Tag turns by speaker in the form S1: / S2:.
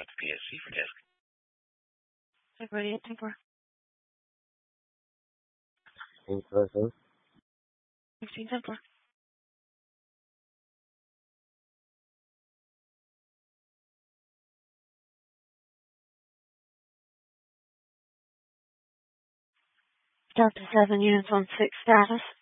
S1: to PSC for desk.
S2: Ready at 10-4. 16, 10-4. Delta 7 units on 6 status.